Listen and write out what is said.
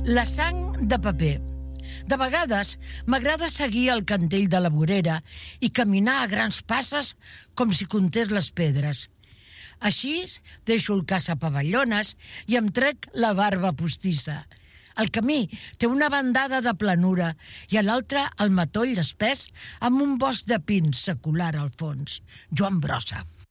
La sang de paper. De vegades m'agrada seguir el cantell de la vorera i caminar a grans passes com si comptés les pedres. Així deixo el caçapavallones i em trec la barba postissa. El camí té una bandada de planura i a l'altra el matoll espès amb un bosc de pins secular al fons. Joan Brossa.